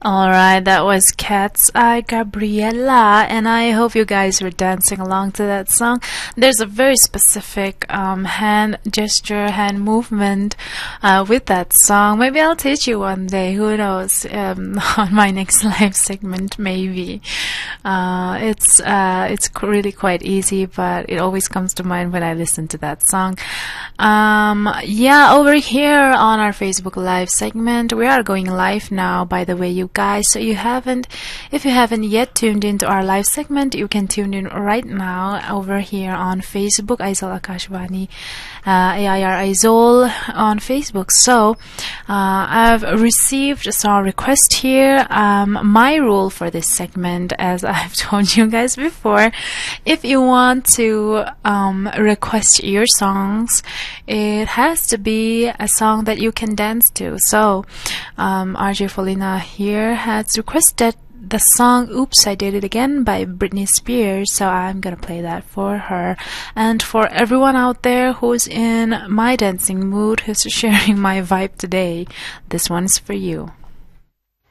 Alright, that was Cat's Eye Gabriella, and I hope you guys were dancing along to that song. There's a very specific hand gesture, hand movement with that song. Maybe I'll teach you one day, who knows, on my next live segment, maybe. It's really quite easy, but it always comes to mind when I listen to that song. Yeah, over here on our Facebook Live segment, we are going live now, by the way, you guys. So if you haven't yet tuned into our live segment, you can tune in right now over here on Facebook, Aizol Akashvani, AIR Aizol on Facebook. So I've received a song request here. My rule for this segment, as I've told you guys before, if you want to request your songs, it has to be a song that you can dance to. So RJ Folina here has requested the song Oops, I Did It Again by Britney Spears, so I'm gonna play that for her. And for everyone out there who's in my dancing mood, who's sharing my vibe today, this one's for you.